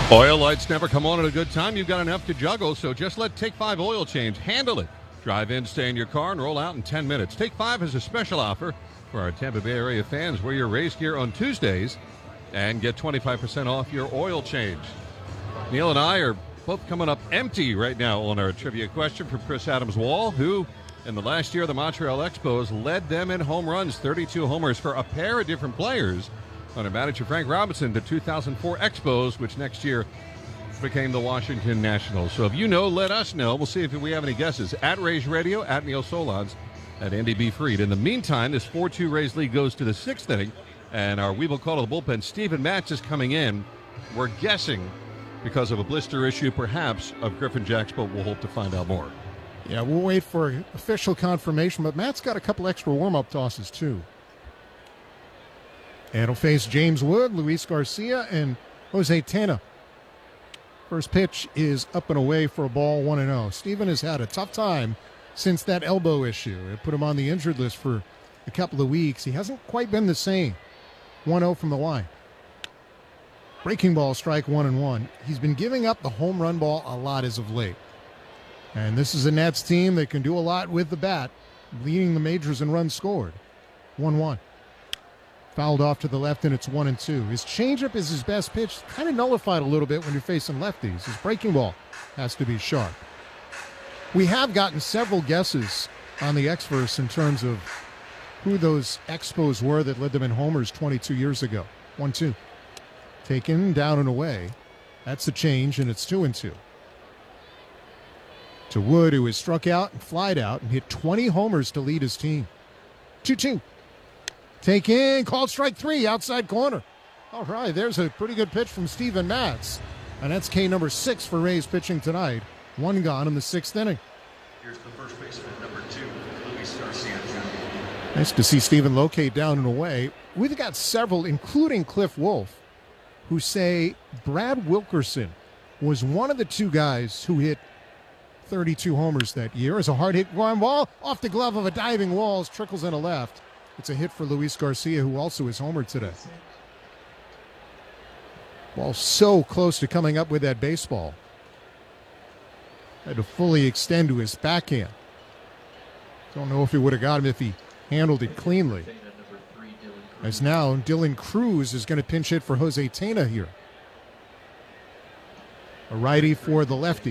Oil lights never come on at a good time. You've got enough to juggle, so just let Take 5 Oil Change handle it. Drive in, stay in your car, and roll out in 10 minutes. Take 5 has a special offer for our Tampa Bay area fans. Wear your race gear on Tuesdays and get 25% off your oil change. Neil and I are both coming up empty right now on our trivia question from Chris Adams-Wall, who in the last year of the Montreal Expos led them in home runs, 32 homers for a pair of different players. Under manager Frank Robinson, the 2004 Expos, which next year became the Washington Nationals. So if you know, let us know. We'll see if we have any guesses. At Rays Radio, at Neil Solondz, at Andy B. Freed. In the meantime, this 4-2 Rays lead goes to the sixth inning, and our Weeble call to the bullpen, Steven Matz, is coming in. We're guessing because of a blister issue, perhaps, of Griffin Jax, but we'll hope to find out more. Yeah, we'll wait for official confirmation, but Matt's got a couple extra warm-up tosses, too. And he'll face James Wood, Luis Garcia, and Jose Tena. First pitch is up and away for a ball, 1-0. Steven has had a tough time since that elbow issue. It put him on the injured list for a couple of weeks. He hasn't quite been the same. 1-0 from the line. Breaking ball, strike 1-1. He's been giving up the home run ball a lot as of late. And this is a Nats team that can do a lot with the bat, leading the majors in runs scored. 1-1. Fouled off to the left, and it's 1-2. His changeup is his best pitch. Kind of nullified a little bit when you're facing lefties. His breaking ball has to be sharp. We have gotten several guesses on the X-Verse in terms of who those Expos were that led them in homers 22 years ago. 1-2. Taken down and away. That's a change, and it's 2-2. To Wood, who has struck out and flied out and hit 20 homers to lead his team. 2-2. Taken, called strike 3, outside corner. All right, there's a pretty good pitch from Steven Matz. And that's K number 6 for Rays pitching tonight. One gone in the sixth inning. Here's the first baseman, number 2, Luis Garcia. Nice to see Steven locate down and away. We've got several, including Cliff Wolf, who say Brad Wilkerson was one of the two guys who hit 32 homers that year. As a hard hit ground ball off the glove of a diving Walls, trickles in a left. It's a hit for Luis Garcia, who also is homered today. Ball so close to coming up with that baseball. Had to fully extend to his backhand. Don't know if he would have got him if he handled it cleanly. As now Dylan Cruz is going to pinch hit for Jose Tena here. A righty for the lefty.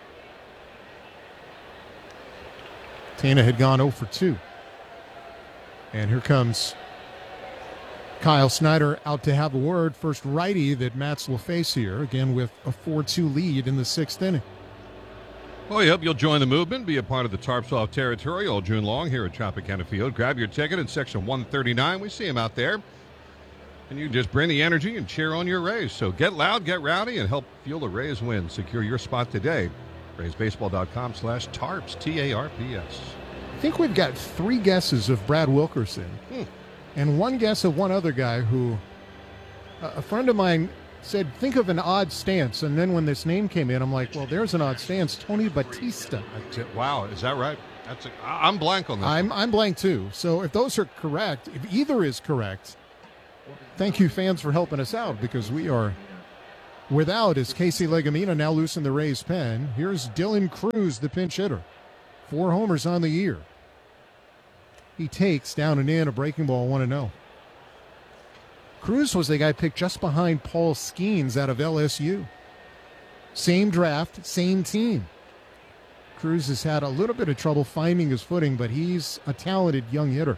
Tena had gone 0 for 2. And here comes Kyle Snyder out to have a word. First righty that Matz will face here, again with a 4-2 lead in the sixth inning. Well, we hope you'll join the movement, be a part of the Tarps Off territory all June long here at Tropicana Field. Grab your ticket in section 139. We see him out there. And you just bring the energy and cheer on your Rays. So get loud, get rowdy, and help fuel the Rays win. Secure your spot today. RaysBaseball.com/Tarps, T-A-R-P-S. I think we've got 3 guesses of Brad Wilkerson and 1 guess of one other guy who a friend of mine said, think of an odd stance. And then when this name came in, I'm like, well, there's an odd stance, Tony Batista. Wow, is that right? I'm blank on this. I'm blank too. So if those are correct, if either is correct, thank you, fans, for helping us out, because we are without, as Casey Legumina now loose in the Rays pen. Here's Dylan Cruz, the pinch hitter. 4 homers on the year. He takes down and in a breaking ball, 1-0. Cruz was the guy picked just behind Paul Skeens out of LSU. Same draft, same team. Cruz has had a little bit of trouble finding his footing, but he's a talented young hitter.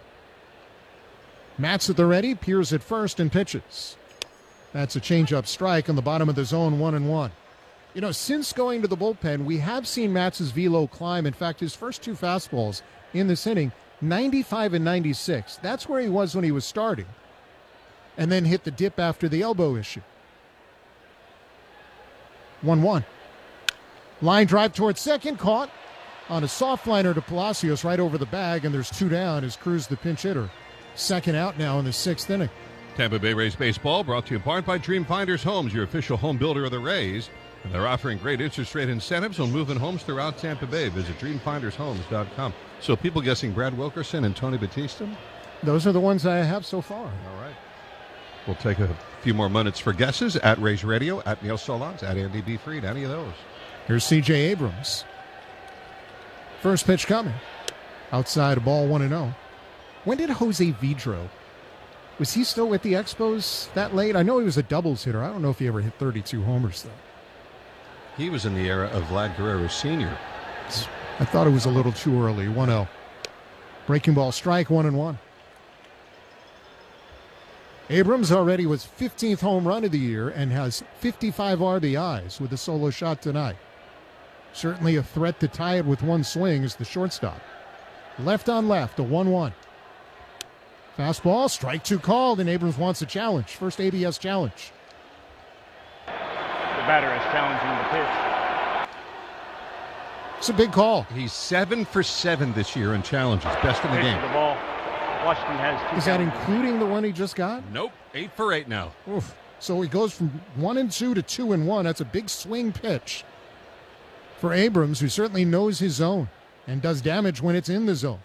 Matz at the ready, peers at first and pitches. That's a changeup strike on the bottom of the zone, 1-1. You know, since going to the bullpen, we have seen Matz's velo climb. In fact, his first 2 fastballs in this inning, 95 and 96. That's where he was when he was starting. And then hit the dip after the elbow issue. 1-1. Line drive towards second, caught on a soft liner to Palacios right over the bag, and there's 2 down as Cruz, the pinch hitter. Second out now in the sixth inning. Tampa Bay Rays baseball brought to you in part by Dream Finders Homes, your official home builder of the Rays. And they're offering great interest rate incentives on moving homes throughout Tampa Bay. Visit DreamFindersHomes.com. So people guessing Brad Wilkerson and Tony Batista? Those are the ones I have so far. All right. We'll take a A few more minutes for guesses at Rays Radio, at Neil Solondz, at Andy B. Freed, any of those. Here's C.J. Abrams. First pitch coming. Outside, a ball 1-0. When did Jose Vidro? Was he still with the Expos that late? I know he was a doubles hitter. I don't know if he ever hit 32 homers, though. He was in the era of Vlad Guerrero Sr. I thought it was a little too early. 1-0. Breaking ball strike, 1-1. Abrams already was 15th home run of the year and has 55 RBIs with a solo shot tonight. Certainly a threat to tie it with one swing as the shortstop. Left on left, a 1-1. Fastball, strike two called, and Abrams wants a challenge. First ABS challenge. The batter is challenging the pitch. It's a big call. He's 7 for 7 this year in challenges. Best in the Pitch game. to the ball. Washington has two. Is that challenges. including the one he just got? Nope. 8 for 8 now. Oof. So he goes from 1-2 to 2-1. That's a big swing pitch for Abrams, who certainly knows his zone and does damage when it's in the zone.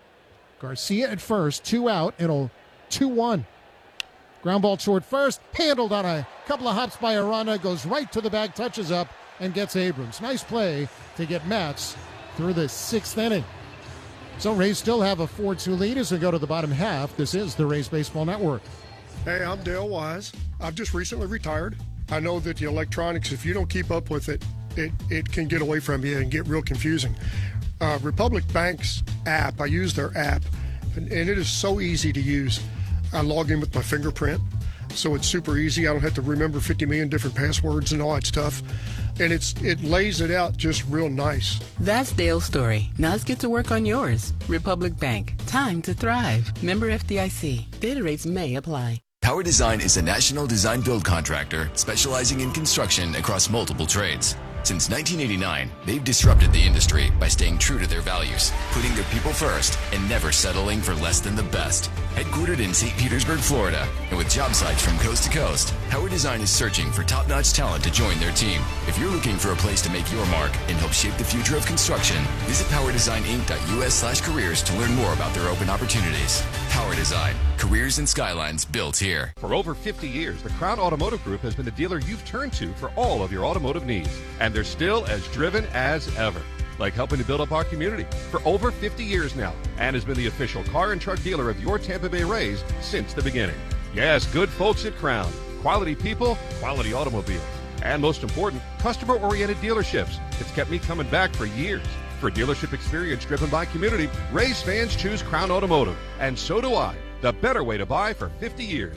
Garcia at first, 2 out, it'll 2-1. Ground ball toward first, handled on a couple of hops by Arana, goes right to the bag, touches up, and gets Abrams. Nice play to get Mets through the 6th inning. So Rays still have a 4-2 lead as we go to the bottom half. This is the Rays Baseball Network. Hey, I'm Dale Wise. I've just recently retired. I know that the electronics, if you don't keep up with it, it can get away from you and get real confusing. Republic Bank's app, I use their app, and it is so easy to use. I log in with my fingerprint, so it's super easy. I don't have to remember 50 million different passwords and all that stuff. And it lays it out just real nice. That's Dale's story. Now let's get to work on yours. Republic Bank. Time to thrive. Member FDIC. Data rates may apply. Power Design is a national design build contractor specializing in construction across multiple trades. Since 1989, they've disrupted the industry by staying true to their values, putting their people first, and never settling for less than the best. Headquartered in St. Petersburg, Florida, and with job sites from coast to coast, Power Design is searching for top-notch talent to join their team. If you're looking for a place to make your mark and help shape the future of construction, visit powerdesigninc.us/careers to learn more about their open opportunities. Power Design, careers and skylines built here. For over 50 years, the Crown Automotive Group has been the dealer you've turned to for all of your automotive needs. And they're still as driven as ever, like helping to build up our community for over 50 years now, and has been the official car and truck dealer of your Tampa Bay Rays since the beginning. Yes, good folks at Crown. Quality people, quality automobiles. And most important, customer-oriented dealerships. It's kept me coming back for years. For dealership experience driven by community, Rays fans choose Crown Automotive. And so do I. The better way to buy for 50 years.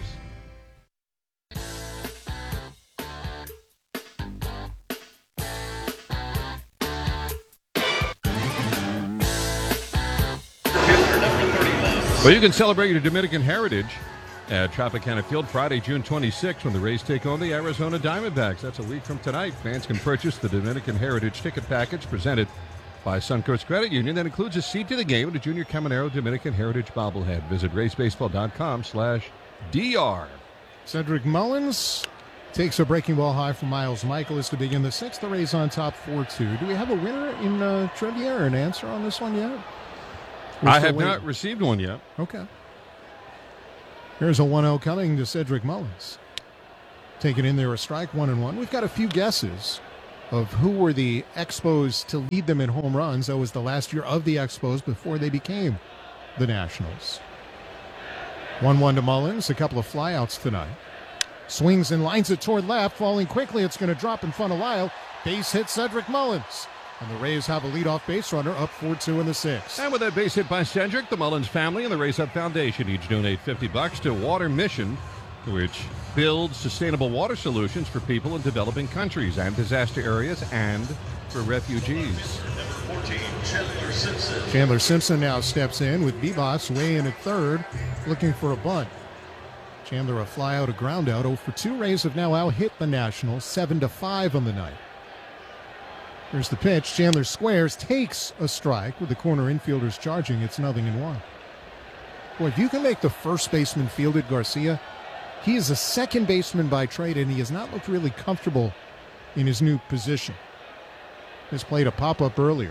Well, you can celebrate your Dominican heritage at Tropicana Field Friday, June 26th, when the Rays take on the Arizona Diamondbacks. That's a week from tonight. Fans can purchase the Dominican Heritage ticket package presented by Suncoast Credit Union that includes a seat to the game and a Junior Caminero Dominican Heritage bobblehead. Visit raysbaseball.com/DR. Cedric Mullins takes a breaking ball high from Miles Michaelis to begin the 6th. The Rays on top 4-2. Do we have a winner in trivia or an answer on this one yet? I have not received one yet. Okay. Here's a 1-0 coming to Cedric Mullins. Taking in there a strike, 1-1. We've got a few guesses of who were the Expos to lead them in home runs. That was the last year of the Expos before they became the Nationals. 1-1 to Mullins. A couple of flyouts tonight. Swings and lines it toward left. Falling quickly. It's going to drop in front of Lyle. Base hit Cedric Mullins. And the Rays have a leadoff base runner up 4-2 in the 6th. And with that base hit by Cedric, the Mullins family and the Rays Up Foundation each donate $50 to Water Mission, which builds sustainable water solutions for people in developing countries and disaster areas and for refugees. Number 14, Chandler Simpson. Chandler Simpson now steps in with Vivas way in at third, looking for a bunt. Chandler a fly out, a ground out. 0 for 2. Rays have now out-hit the Nationals 7-5 on the night. Here's the pitch. Chandler squares, takes a strike with the corner infielders charging. It's 0-1. Boy, if you can make the first baseman fielded Garcia, he is a second baseman by trade, and he has not looked really comfortable in his new position. Has played a pop-up earlier.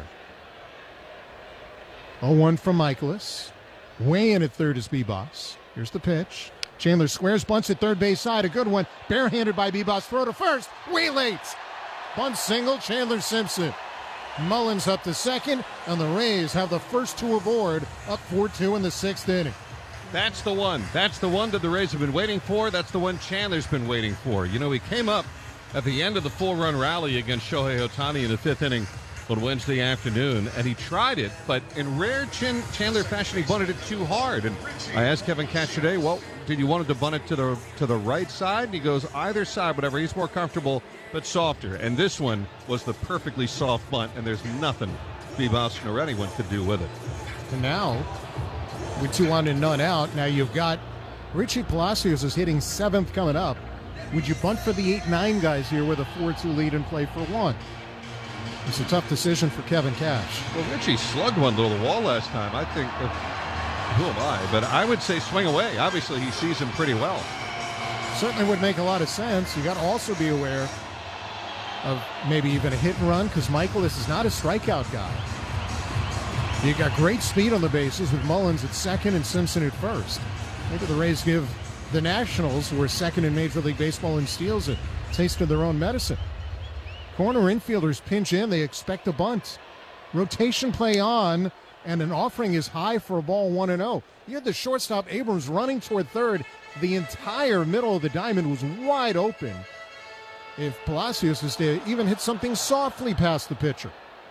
0-1 from Michaelis. Way in at third is Bebos. Here's the pitch. Chandler squares, bunts at third base side. A good one. Barehanded by Bebos. Throw to first. Way late. Bunt single. Chandler Simpson. Mullins up to second, and the Rays have the first two aboard, up 4-2 in the sixth inning. That's the one. That's the one that the Rays have been waiting for. That's the one Chandler's been waiting for. You know, he came up at the end of the full-run rally against Shohei Ohtani in the fifth inning on Wednesday afternoon, and he tried it, but in rare Chandler fashion, he bunted it too hard. And I asked Kevin Cash today, well, did you want him to bunt it to the right side? And he goes, either side, whatever. He's more comfortable, but softer. And this one was the perfectly soft bunt, and there's nothing Bebos nor anyone could do with it. And now, with 2 on and none out, now you've got Richie Palacios is hitting seventh coming up. Would you bunt for the 8-9 guys here with a 4-2 lead and play for one? It's a tough decision for Kevin Cash. Well, Richie slugged one to the wall last time. I think, who am I? But I would say swing away. Obviously, he sees him pretty well. Certainly would make a lot of sense. You got to also be aware of maybe even a hit and run, because Michaelis is not a strikeout guy. You got great speed on the bases with Mullins at second and Simpson at first. Maybe the Rays give the Nationals, who are second in Major League Baseball in steals, a taste of their own medicine. Corner infielders pinch in. They expect a bunt. Rotation play on, and an offering is high for a ball 1-0. You had the shortstop Abrams running toward third. The entire middle of the diamond was wide open. If Palacios is to even hit something softly past the pitcher.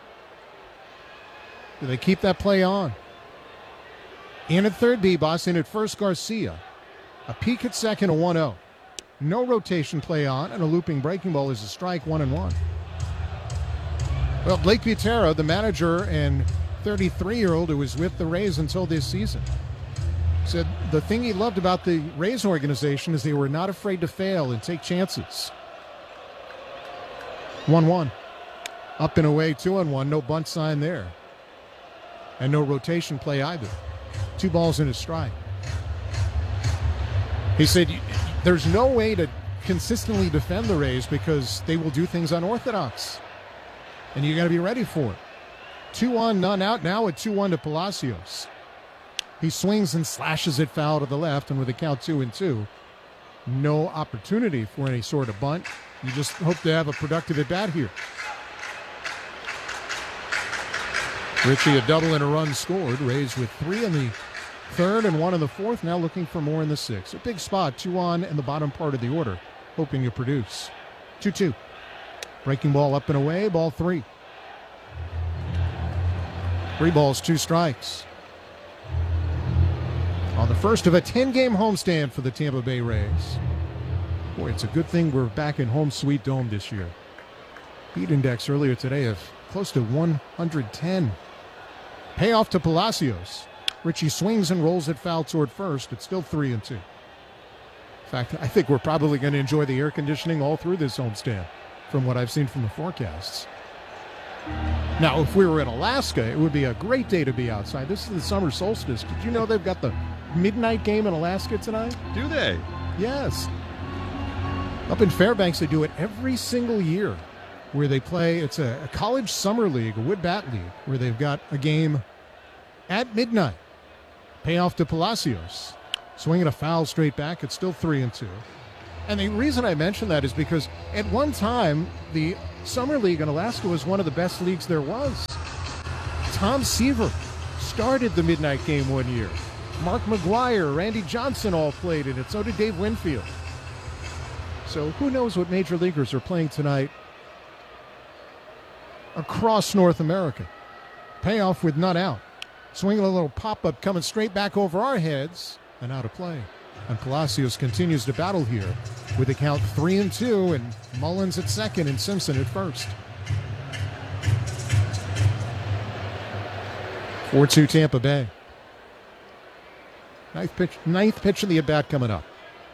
Do they keep that play on? In at third, Bebos. In at first, Garcia. A peek at second, a 1-0. No rotation play on, and a looping breaking ball is a strike, 1-1. Well, Blake Butera, the manager and 33-year-old who was with the Rays until this season, said the thing he loved about the Rays organization is they were not afraid to fail and take chances. 1-1. Up and away, 2-1. No bunt sign there. And no rotation play either. 2 balls and a strike. He said there's no way to consistently defend the Rays because they will do things unorthodox. And you got to be ready for it. 2 on, none out now at 2-1 to Palacios. He swings and slashes it foul to the left, and with a count 2-2, no opportunity for any sort of bunt. You just hope to have a productive at-bat here. Richie, a double and a run scored. Rays with 3 in the third and 1 in the fourth, now looking for more in the sixth. A big spot, 2 on in the bottom part of the order, hoping to produce. 2-2. Breaking ball up and away, ball 3. 3 balls, 2 strikes. On the first of a 10-game homestand for the Tampa Bay Rays. Boy, it's a good thing we're back in home sweet dome this year. Heat index earlier today of close to 110. Payoff to Palacios. Richie swings and rolls it foul toward first. It's still 3-2. In fact, I think we're probably going to enjoy the air conditioning all through this homestand, from what I've seen from the forecasts. Now, if we were in Alaska, it would be a great day to be outside. This is the summer solstice. Did you know they've got the midnight game in Alaska tonight? Do they? Yes. Up in Fairbanks, they do it every single year, where they play. It's a college summer league, a wood bat league, where they've got a game at midnight. Payoff to Palacios. Swinging a foul straight back. It's still 3-2. And the reason I mention that is because at one time, the Summer League in Alaska was one of the best leagues there was. Tom Seaver started the midnight game one year. Mark McGuire, Randy Johnson all played in it. So did Dave Winfield. So who knows what major leaguers are playing tonight across North America. Payoff with none out. Swinging a little pop-up coming straight back over our heads and out of play. And Palacios continues to battle here with a count 3-2 and Mullins at second and Simpson at first. 4-2 Tampa Bay. Ninth pitch of the at-bat coming up.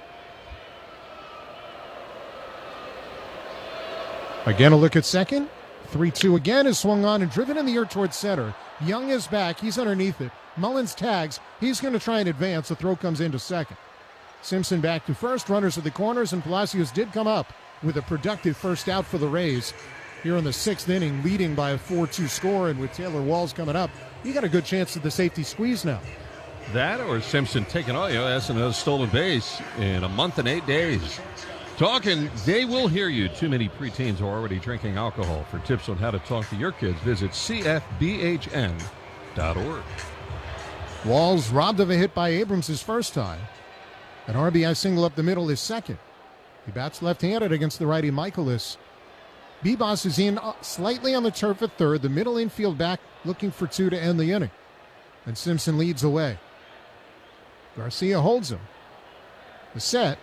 Again, a look at second. 3-2 again is swung on and driven in the air towards center. Young is back. He's underneath it. Mullins tags. He's going to try and advance. The throw comes into second. Simpson back to first. Runners at the corners, and Palacios did come up with a productive first out for the Rays here in the sixth inning, leading by a 4-2 score. And with Taylor Walls coming up, you got a good chance at the safety squeeze now. That or Simpson taking all, that's another stolen base in a month and 8 days. Talking, they will hear you. Too many preteens are already drinking alcohol. For tips on how to talk to your kids, visit cfbhn.org. Walls robbed of a hit by Abrams his first time. An RBI single up the middle his second. He bats left-handed against the righty Michaelis. Bibas is in slightly on the turf at third. The middle infield back looking for two to end the inning. And Simpson leads away. Garcia holds him. The set.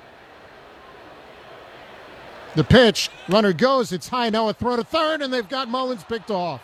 The pitch. Runner goes. It's high. Now a throw to third, and they've got Mullins picked off.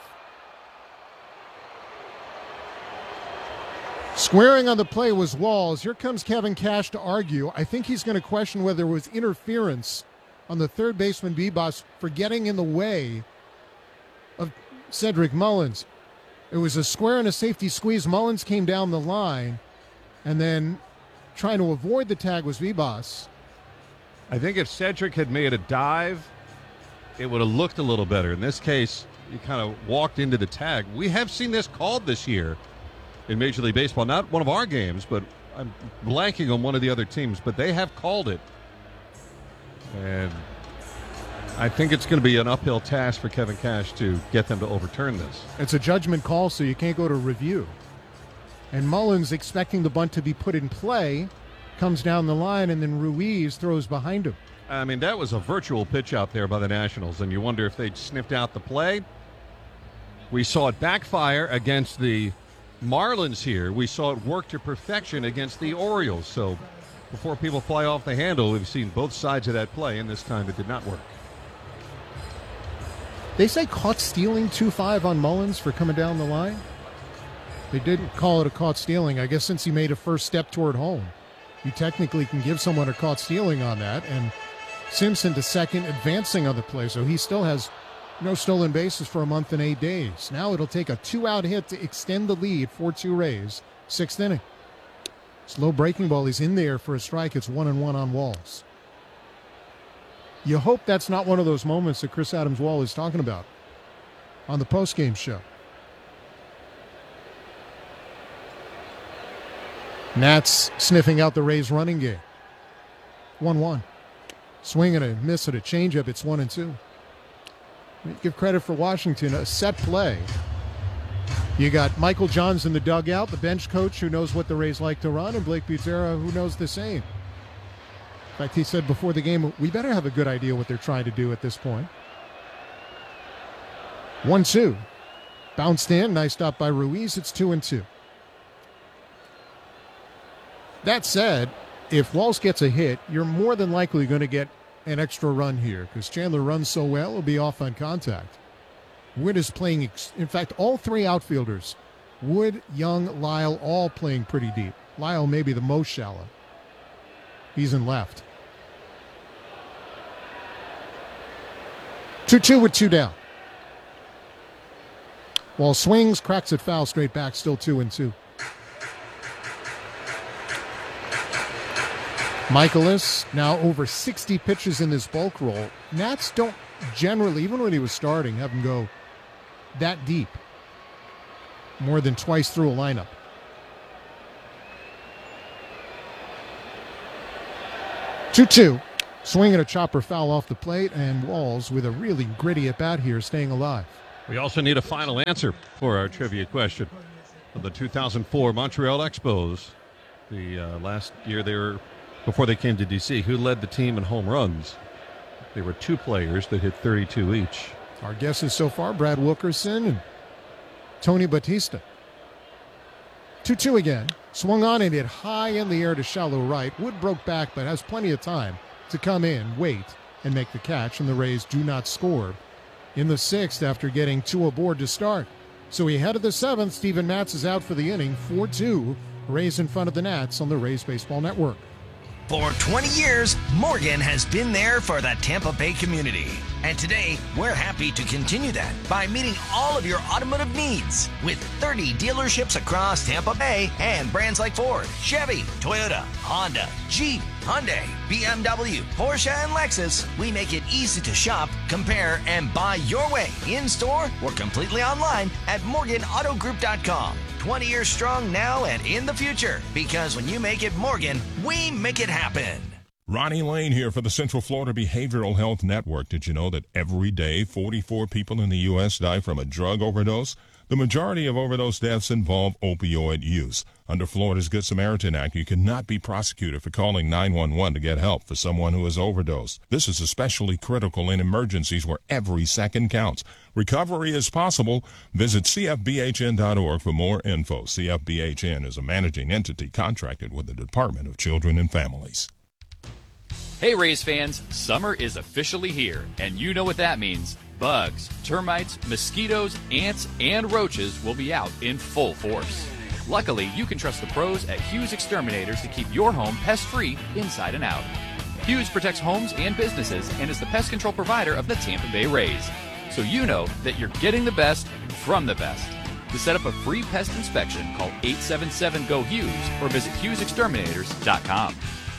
Squaring on the play was Walls. Here comes Kevin Cash to argue. I think he's going to question whether it was interference on the third baseman Bibas for getting in the way of Cedric Mullins. It was a square and a safety squeeze. Mullins came down the line, and then trying to avoid the tag was Bibas. I think if Cedric had made a dive, it would have looked a little better. In this case, he kind of walked into the tag. We have seen this called this year in Major League Baseball. Not one of our games, but I'm blanking on one of the other teams, but they have called it. And I think it's going to be an uphill task for Kevin Cash to get them to overturn this. It's a judgment call, so you can't go to review. And Mullins, expecting the bunt to be put in play, comes down the line, and then Ruiz throws behind him. I mean, that was a virtual pitch out there by the Nationals, and you wonder if they'd sniffed out the play. We saw it backfire against the Marlins here. We saw it work to perfection against the Orioles. So before people fly off the handle, we've seen both sides of that play, and this time it did not work. They say caught stealing 2-5 on Mullins for coming down the line. They didn't call it a caught stealing. I guess since he made a first step toward home, you technically can give someone a caught stealing on that. And Simpson to second, advancing on the play, so he still has no stolen bases for a month and 8 days. Now it'll take a 2-out hit to extend the lead, 4-2 Rays, sixth inning. Slow breaking ball. He's in there for a strike. It's 1-1 on Walls. You hope that's not one of those moments that Chris Adams-Wall is talking about on the postgame show. Nats sniffing out the Rays' running game. 1-1. Swing and a miss at a changeup. It's 1-2. Give credit for Washington. A set play. You got Michael Johns in the dugout, the bench coach who knows what the Rays like to run, and Blake Butera who knows the same. In fact, he said before the game, we better have a good idea what they're trying to do at this point. 1-2. Bounced in. Nice stop by Ruiz. It's 2-2. That said, if Walls gets a hit, you're more than likely going to get an extra run here because Chandler runs so well, he'll be off on contact. Wood is playing, in fact, all three outfielders, Wood, Young, Lyle, all playing pretty deep. Lyle may be the most shallow. He's in left. 2-2 with two down. Wall swings, cracks it foul, straight back, still 2-2. Michaelis, now over 60 pitches in this bulk roll. Nats don't generally, even when he was starting, have him go that deep. More than twice through a lineup. Two. Swing and a chopper foul off the plate, and Walls with a really gritty at bat here, staying alive. We also need a final answer for our trivia question. Of the 2004 Montreal Expos, the last year they were, before they came to D.C., who led the team in home runs? There were two players that hit 32 each. Our guesses so far, Brad Wilkerson and Tony Batista. 2-2 again. Swung on and hit high in the air to shallow right. Wood broke back, but has plenty of time to come in, wait, and make the catch, and the Rays do not score in the sixth after getting two aboard to start. So we head to the seventh. Steven Matz is out for the inning. 4-2. Rays in front of the Nats on the Rays Baseball Network. For 20 years, Morgan has been there for the Tampa Bay community. And today, we're happy to continue that by meeting all of your automotive needs. With 30 dealerships across Tampa Bay and brands like Ford, Chevy, Toyota, Honda, Jeep, Hyundai, BMW, Porsche, and Lexus, we make it easy to shop, compare, and buy your way in-store or completely online at MorganAutoGroup.com. 20 years strong now and in the future. Because when you make it Morgan, we make it happen. Ronnie Lane here for the Central Florida Behavioral Health Network. Did you know that every day 44 people in the U.S. die from a drug overdose? The majority of overdose deaths involve opioid use. Under Florida's Good Samaritan Act, you cannot be prosecuted for calling 911 to get help for someone who has overdosed. This is especially critical in emergencies where every second counts. Recovery is possible. Visit cfbhn.org for more info. CFBHN is a managing entity contracted with the Department of Children and Families. Hey Rays fans, summer is officially here, and you know what that means. Bugs, termites, mosquitoes, ants, and roaches will be out in full force. Luckily, you can trust the pros at Hughes Exterminators to keep your home pest-free inside and out. Hughes protects homes and businesses and is the pest control provider of the Tampa Bay Rays. So you know that you're getting the best from the best. To set up a free pest inspection, call 877-GO-HUGHES or visit HughesExterminators.com.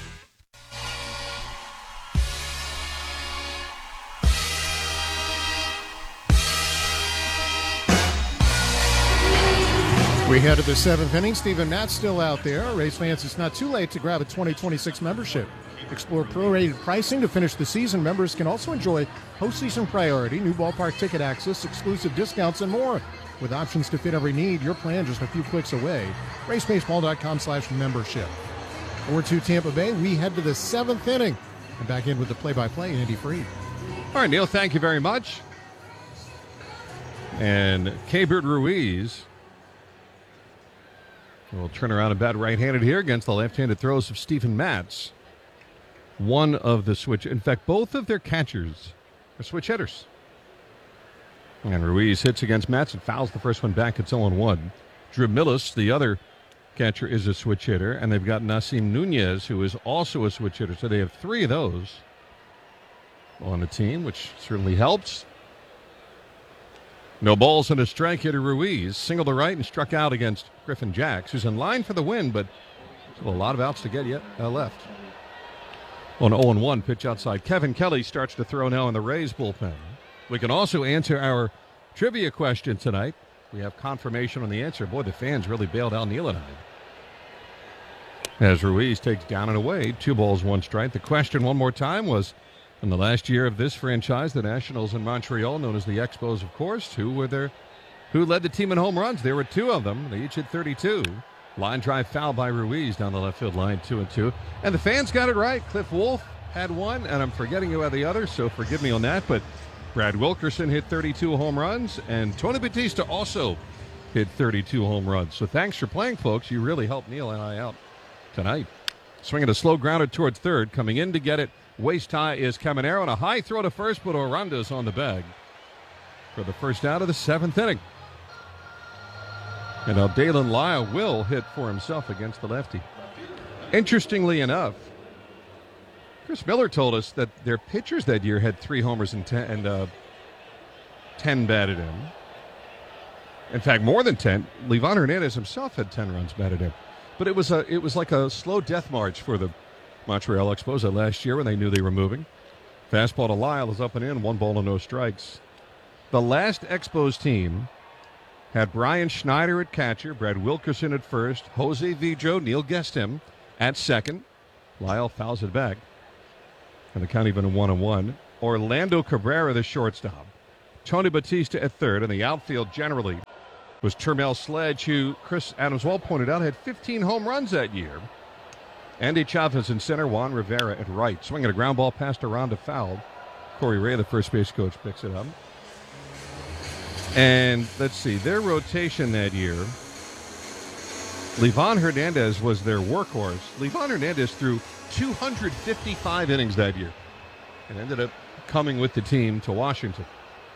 We head to the seventh inning. Stephen Matt's still out there. Rays fans, it's not too late to grab a 2026 membership. Explore prorated pricing to finish the season. Members can also enjoy postseason priority, new ballpark ticket access, exclusive discounts, and more. With options to fit every need, your plan just a few clicks away. RaysBaseball.com/membership. 4-2 Tampa Bay. We head to the seventh inning. And back in with the play-by-play, Andy Freed. All right, Neil, thank you very much. And Keibert Ruiz will turn around and bat right-handed here against the left-handed throws of Stephen Matz. One of the switch, in fact, both of their catchers are switch hitters. And Ruiz hits against Matz and fouls the first one back. It's 0-1. Drew Millis, the other catcher, is a switch hitter, and they've got Nasim Nunez, who is also a switch hitter. So they have three of those on the team, which certainly helps. No balls and a strike here to Ruiz. Single to right and struck out against Griffin Jacks, who's in line for the win, but still a lot of outs to get yet left. On 0-1 pitch outside. Kevin Kelly starts to throw now in the Rays bullpen. We can also answer our trivia question tonight. We have confirmation on the answer. Boy, the fans really bailed out Neil and I. As Ruiz takes down and away, 2 balls, 1 strike. The question one more time was, in the last year of this franchise, the Nationals in Montreal, known as the Expos, of course, who led the team in home runs? There were 2 of them. They each hit 32. Line drive foul by Ruiz down the left field line, 2-2. And the fans got it right. Cliff Wolf had one, and I'm forgetting who had the other, so forgive me on that. But Brad Wilkerson hit 32 home runs, and Tony Batista also hit 32 home runs. So thanks for playing, folks. You really helped Neil and I out tonight. Swinging a slow grounder towards third. Coming in to get it waist high is Caminero, and a high throw to first, but Oranda's on the bag for the first out of the 7th inning. And now Dalen Lyle will hit for himself against the lefty. Interestingly enough, Chris Miller told us that their pitchers that year had 3 homers and 10 batted in. In fact, more than 10. Livan Hernandez himself had 10 runs batted in. But it was like a slow death march for the Montreal Expos that last year when they knew they were moving. Fastball to Lyle is up and in, 1 ball and no strikes. The last Expos team had Brian Schneider at catcher, Brad Wilkerson at first, Jose Vidro, Neil guessed him, at second. Lyle fouls it back. And the count even a 1-1. Orlando Cabrera, the shortstop. Tony Batista at third, and the outfield generally was Termel Sledge, who Chris Adams-Wall pointed out had 15 home runs that year. Andy Chavez in center, Juan Rivera at right. Swinging a ground ball past Aranda, fouled. Corey Ray, the first base coach, picks it up. And let's see, their rotation that year, Livan Hernandez was their workhorse. Livan Hernandez threw 255 innings that year and ended up coming with the team to Washington.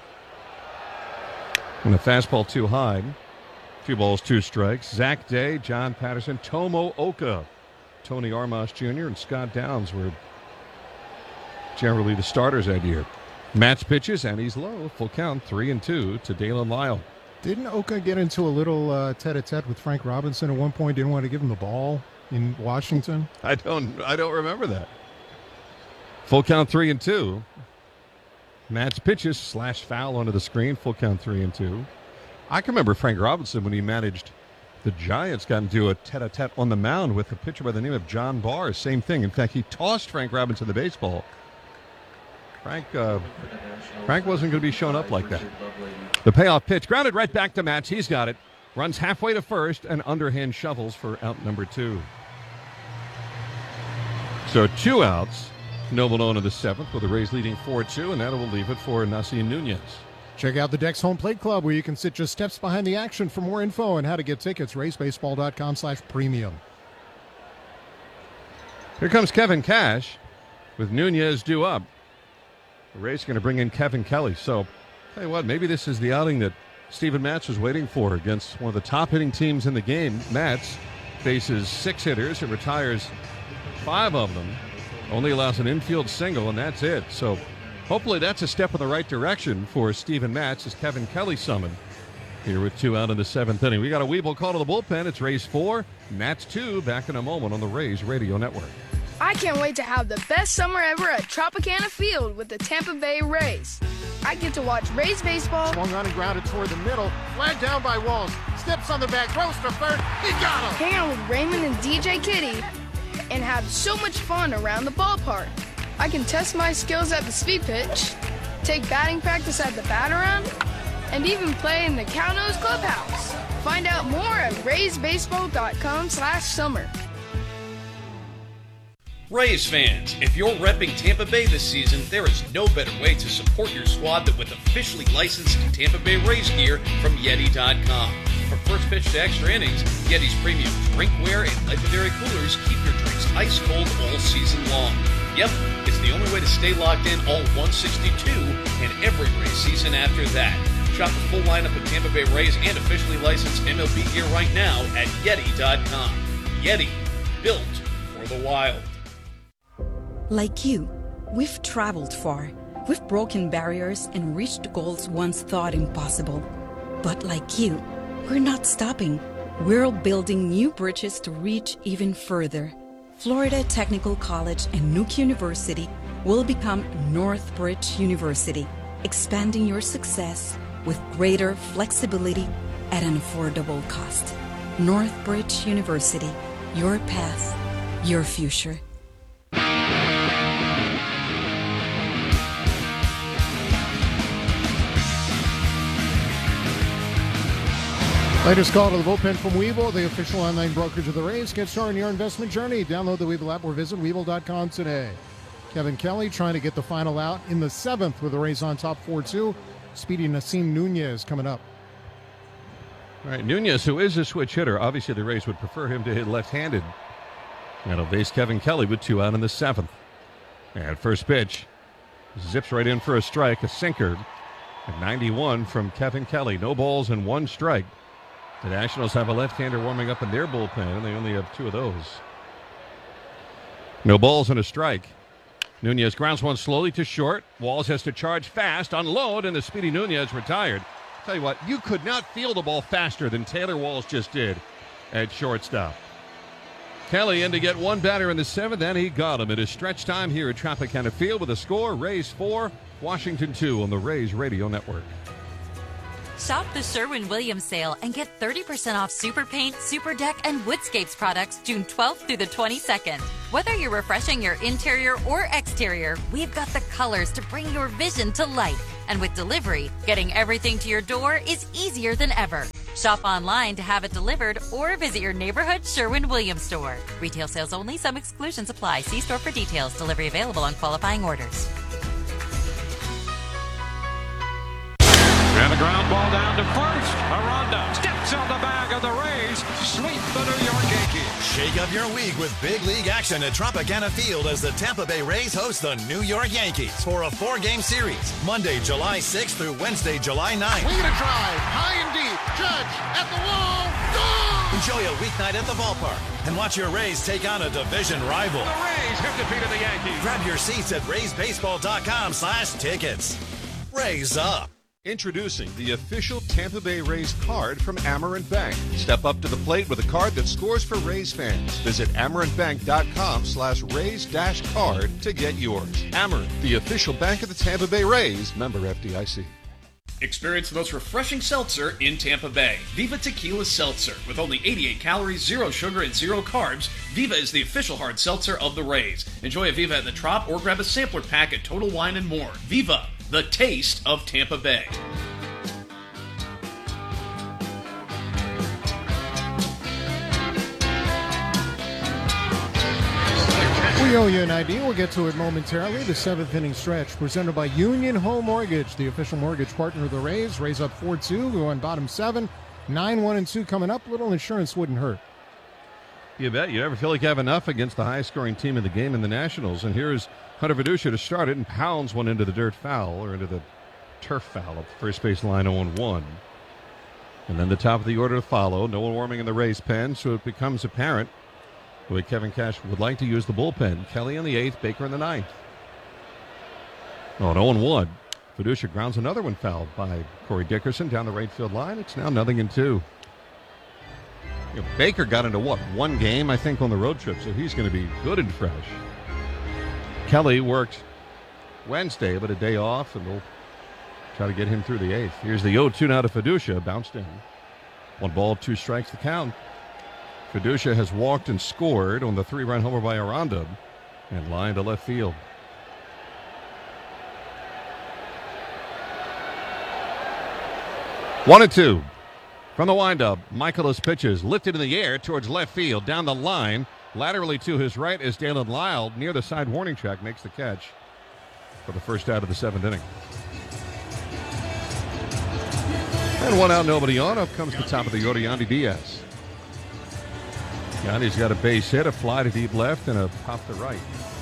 And a fastball too high. 2 balls, 2 strikes. Zach Day, John Patterson, Tomo Oka, Tony Armas Jr., and Scott Downs were generally the starters that year. Matt's pitches, and he's low. Full count, 3-2 to Dalen Lyle. Didn't Oka get into a little tete-a-tete with Frank Robinson at one point? Didn't want to give him the ball in Washington? I don't remember that. Full count, 3-2. Matt's pitches, slash foul onto the screen. Full count, 3-2. I can remember Frank Robinson when he managed The Giants got into a tete-a-tete on the mound with a pitcher by the name of John Barr. Same thing. In fact, he tossed Frank Robinson the baseball. Frank wasn't going to be shown up like that. The payoff pitch, grounded right back to Matz. He's got it. Runs halfway to first and underhand shovels for out number 2. So 2 outs. Noble on to the 7th with the Rays leading 4-2, and that will leave it for Nasim Nunez. Check out the Dex Home Plate Club, where you can sit just steps behind the action. For more info on how to get tickets, raysbaseball.com/premium. Here comes Kevin Cash with Nunez due up. The Rays are going to bring in Kevin Kelly. So, tell you what, maybe this is the outing that Steven Matz was waiting for against one of the top hitting teams in the game. Matz faces 6 hitters and retires 5 of them. Only allows an infield single, and that's it. So, hopefully that's a step in the right direction for Steven Matz as Kevin Kelly summoned here with 2 out in the 7th inning. We got a Weeble call to the bullpen. It's Rays 4, Nats 2. Back in a moment on the Rays Radio Network. I can't wait to have the best summer ever at Tropicana Field with the Tampa Bay Rays. I get to watch Rays baseball. Swung on and grounded toward the middle. Flag down by Walls. Steps on the back. Throws to first. He got him. Hang out with Raymond and DJ Kitty and have so much fun around the ballpark. I can test my skills at the speed pitch, take batting practice at the bat-around, and even play in the Cow-Nose Clubhouse. Find out more at raysbaseball.com/summer. Rays fans, if you're repping Tampa Bay this season, there is no better way to support your squad than with officially licensed Tampa Bay Rays gear from Yeti.com. From first pitch to extra innings, Yeti's premium drinkware and legendary coolers keep your drinks ice cold all season long. Yep, it's the only way to stay locked in all 162 and every Rays season after that. Shop the full lineup of Tampa Bay Rays and officially licensed MLB gear right now at Yeti.com. Yeti, built for the wild. Like you, we've traveled far. We've broken barriers and reached goals once thought impossible. But like you, we're not stopping. We're building new bridges to reach even further. Florida Technical College and Nuke University will become Northbridge University, expanding your success with greater flexibility at an affordable cost. Northbridge University, your path, your future. Latest call to the bullpen from Weeble, the official online brokerage of the Rays. Get started on your investment journey. Download the Weeble app or visit Weeble.com today. Kevin Kelly trying to get the final out in the 7th with the Rays on top 4-2. Speedy Nasim Nunez coming up. All right, Nunez, who is a switch hitter. Obviously, the Rays would prefer him to hit left-handed. That'll face Kevin Kelly with 2 out in the 7th. And first pitch zips right in for a strike, a sinker. At 91 from Kevin Kelly. No balls and 1 strike. The Nationals have a left-hander warming up in their bullpen, and they only have 2 of those. No balls and a strike. Nunez grounds one slowly to short. Walls has to charge fast, unload, and the speedy Nunez retired. Tell you what, you could not feel the ball faster than Taylor Walls just did at shortstop. Kelly in to get 1 batter in the 7th, and he got him. It is stretch time here at Tropicana Field with a score, Rays 4, Washington 2 on the Rays Radio Network. Shop the Sherwin-Williams sale and get 30% off Super Paint, Super Deck, and Woodscapes products June 12th through the 22nd. Whether you're refreshing your interior or exterior, we've got the colors to bring your vision to life. And with delivery, getting everything to your door is easier than ever. Shop online to have it delivered or visit your neighborhood Sherwin-Williams store. Retail sales only. Some exclusions apply. See store for details. Delivery available on qualifying orders. And a ground ball down to first. Aranda steps on the bag of the Rays. Sweep the New York Yankees. Shake up your week with big league action at Tropicana Field as the Tampa Bay Rays host the New York Yankees for a 4-game series. Monday, July 6th through Wednesday, July 9th. Swing and a drive. High and deep. Judge at the wall. Gone! Enjoy a weeknight at the ballpark and watch your Rays take on a division rival. The Rays have defeated the Yankees. Grab your seats at raysbaseball.com/tickets. Rays up. Introducing the official Tampa Bay Rays card from Amerant Bank. Step up to the plate with a card that scores for Rays fans. Visit amerantbank.com/Rays-card to get yours. Amerant, the official bank of the Tampa Bay Rays. Member FDIC. Experience the most refreshing seltzer in Tampa Bay. Viva Tequila Seltzer. With only 88 calories, 0 sugar, and 0 carbs, Viva is the official hard seltzer of the Rays. Enjoy a Viva at the Trop or grab a sampler pack at Total Wine & More. Viva, the taste of Tampa Bay. We owe you an idea. We'll get to it momentarily. The 7th inning stretch presented by Union Home Mortgage, the official mortgage partner of the Rays. Rays up 4-2. We won bottom 7. 9-1-2 coming up. Little insurance wouldn't hurt. You bet. You never feel like you have enough against the highest-scoring team in the game in the Nationals. And here's Hunter Veducia to start it and pounds one into the dirt foul, or into the turf foul at the first base line, 0-1. And then the top of the order to follow. No one warming in the Rays pen, so it becomes apparent the way Kevin Cash would like to use the bullpen. Kelly in the 8th, Baker in the 9th. Oh, 0-1. Veducia grounds another one fouled by Corey Dickerson down the right field line. It's now 0-2. Baker got into one game, I think, on the road trip, so he's going to be good and fresh. Kelly worked Wednesday, but a day off, and we'll try to get him through the 8th. Here's the 0-2 now to Veducia, bounced in. 1 ball, 2 strikes the count. Veducia has walked and scored on the 3-run homer by Aranda and line to left field. One and 2 from the windup. Michaelis pitches lifted in the air towards left field down the line. Laterally to his right is Dalen Lyle near the side warning track, makes the catch for the first out of the 7th inning. And 1 out, nobody on. Up comes the top of the order, Yandy Diaz. Yandy's got a base hit, a fly to deep left, and a pop to right.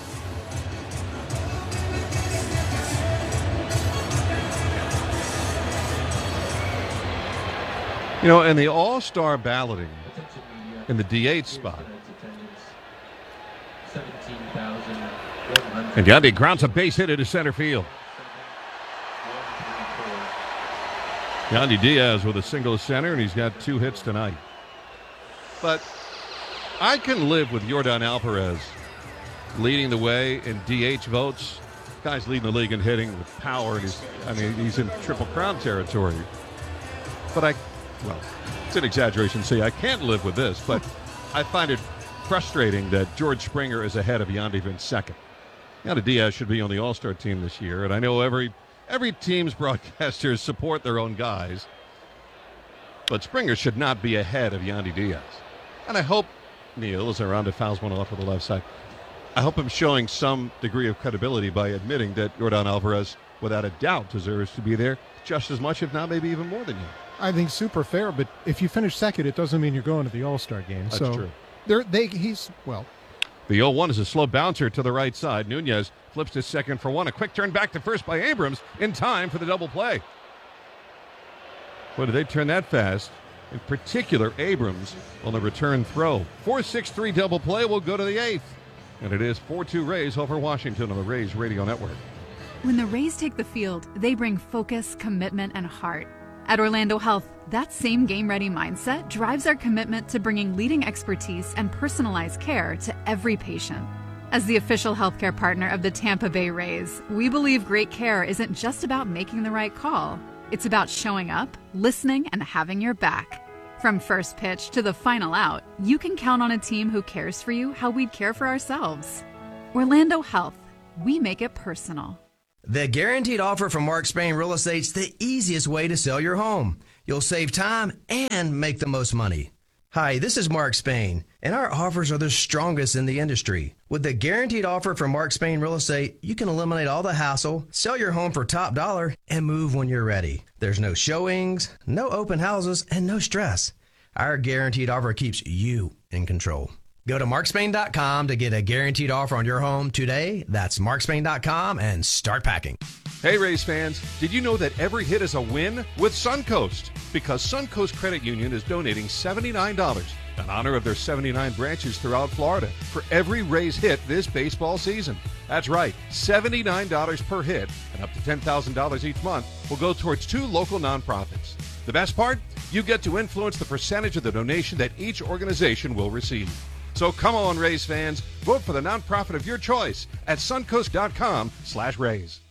You know, in the all-star balloting, in the DH spot, and Yandy grounds a base hit into center field. Yandy Diaz with a single center, and he's got 2 hits tonight. But I can live with Yordan Alvarez leading the way in DH votes. Guy's leading the league in hitting with power, and he's in Triple Crown territory. But it's an exaggeration to say I can't live with this, but I find it frustrating that George Springer is ahead of Yandy in second. Yandy Diaz should be on the All-Star team this year, and I know every team's broadcasters support their own guys, but Springer should not be ahead of Yandy Diaz. And I hope Neil, as Aranda fouls one off to the left side, I hope I'm showing some degree of credibility by admitting that Yordan Alvarez, without a doubt, deserves to be there just as much, if not maybe even more than you. I think super fair, but if you finish second, it doesn't mean you're going to the All-Star game. That's true. The 0-1 is a slow bouncer to the right side. Nunez flips to second for 1. A quick turn back to first by Abrams in time for the double play. Boy, did they turn that fast. In particular, Abrams on the return throw. 4-6-3 double play will go to the 8th. And it is 4-2 Rays over Washington on the Rays Radio Network. When the Rays take the field, they bring focus, commitment, and heart. At Orlando Health, that same game-ready mindset drives our commitment to bringing leading expertise and personalized care to every patient. As the official healthcare partner of the Tampa Bay Rays, we believe great care isn't just about making the right call. It's about showing up, listening, and having your back. From first pitch to the final out, you can count on a team who cares for you how we'd care for ourselves. Orlando Health, we make it personal. The Guaranteed Offer from Mark Spain Real Estate's the easiest way to sell your home. You'll save time and make the most money. Hi, this is Mark Spain, and our offers are the strongest in the industry. With the Guaranteed Offer from Mark Spain Real Estate, you can eliminate all the hassle, sell your home for top dollar, and move when you're ready. There's no showings, no open houses, and no stress. Our Guaranteed Offer keeps you in control. Go to markspain.com to get a guaranteed offer on your home today. That's markspain.com and start packing. Hey, Rays fans, did you know that every hit is a win with Suncoast? Because Suncoast Credit Union is donating $79 in honor of their 79 branches throughout Florida for every Rays hit this baseball season. That's right, $79 per hit, and up to $10,000 each month will go towards 2 local nonprofits. The best part? You get to influence the percentage of the donation that each organization will receive. So come on, Rays fans, vote for the nonprofit of your choice at suncoast.com/Rays.